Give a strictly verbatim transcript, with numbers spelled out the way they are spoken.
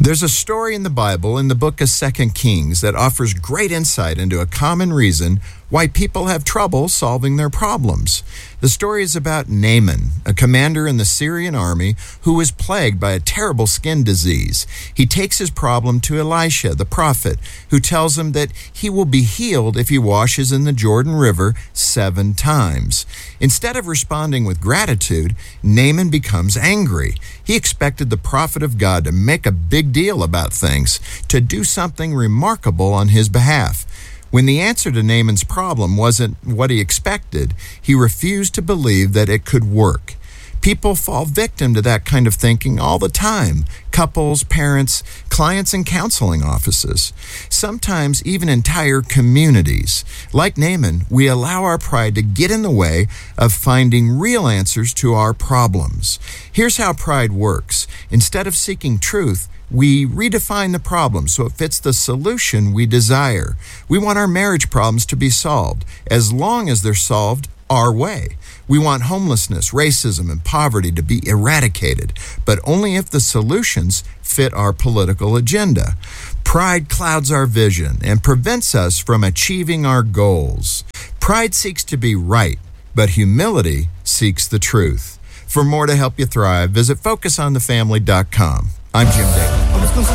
There's a story in the Bible in the book of Second Kings that offers great insight into a common reason why people have trouble solving their problems. The story is about Naaman, a commander in the Syrian army who was plagued by a terrible skin disease. He takes his problem to Elisha, the prophet, who tells him that he will be healed if he washes in the Jordan River seven times. Instead of responding with gratitude, Naaman becomes angry. He expected the prophet of God to make a big deal about things, to do something remarkable on his behalf. When the answer to Naaman's problem wasn't what he expected, he refused to believe that it could work. People fall victim to that kind of thinking all the time. Couples, parents, clients, and counseling offices. Sometimes even entire communities. Like Naaman, we allow our pride to get in the way of finding real answers to our problems. Here's how pride works. Instead of seeking truth, we redefine the problem so it fits the solution we desire. We want our marriage problems to be solved, as long as they're solved our way. We want homelessness, racism, and poverty to be eradicated, but only if the solutions fit our political agenda. Pride clouds our vision and prevents us from achieving our goals. Pride seeks to be right, but humility seeks the truth. For more to help you thrive, visit focus on the family dot com. I'm Jim Daly.